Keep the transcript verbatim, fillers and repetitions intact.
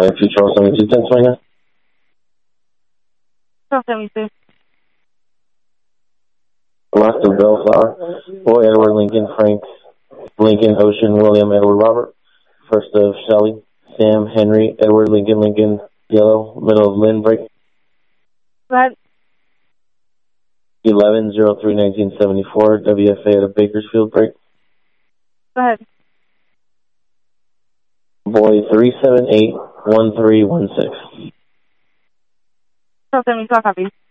County two twelve seventy-two, Pennsylvania. twelve seventy-two. Last of Bellflower. Boy, Edward, Lincoln, Frank, Lincoln, Ocean, William, Edward, Robert. First of Shelley, Sam, Henry, Edward, Lincoln, Lincoln, Yellow. Middle of Lynn, break. Go ahead. eleven oh three nineteen seventy-four, W F A out of Bakersfield, break. Go ahead. Boy, three seven eight one three one six. twelve seventy-two, copy.